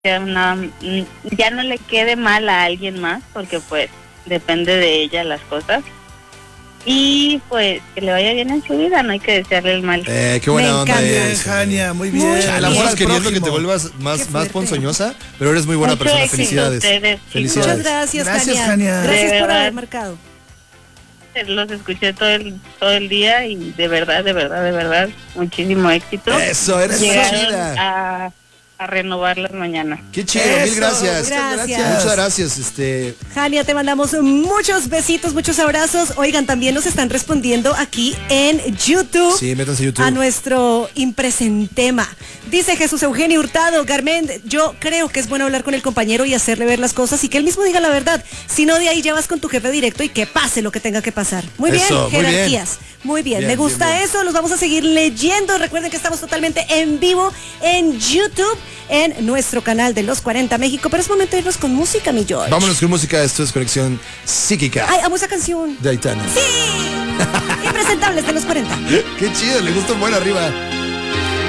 ya no le quede mal a alguien más, porque pues depende de ella las cosas. Y pues que le vaya bien en su vida, no hay que desearle el mal. Qué buena onda es. Jania, muy bien. A lo mejor estás queriendo que te vuelvas más ponzoñosa, pero eres muy buena Mucho persona. éxito Felicidades. ustedes, Felicidades. Muchas gracias, Gracias, Jania. Jania. Gracias De por verdad. haber marcado. Los escuché todo el día y de verdad, muchísimo éxito. Eso, eres Llegaron chida. a renovar las mañanas. Qué chido, mil Eso, gracias. gracias. Muchas gracias. Jania, te mandamos muchos besitos, muchos abrazos. Oigan, también nos están respondiendo aquí en YouTube. Sí, métanse a YouTube. A nuestro impresentema. Dice Jesús Eugenio Hurtado: Carmen, yo creo que es bueno hablar con el compañero y hacerle ver las cosas y que él mismo diga la verdad. Si no, de ahí ya vas con tu jefe directo y que pase lo que tenga que pasar. Muy bien, Eso, muy bien. jerarquías. Muy bien, Bien, me gusta bien, bien. eso. Los vamos a seguir leyendo. Recuerden que estamos totalmente en vivo en YouTube, en nuestro canal de Los 40 México. Pero es momento de irnos con música, mi George. Vámonos con música. Esto es Conexión Psíquica Ay, amo esa canción. de Aitana. Sí, impresentables de Los 40. Qué chido, le gusta un buen arriba.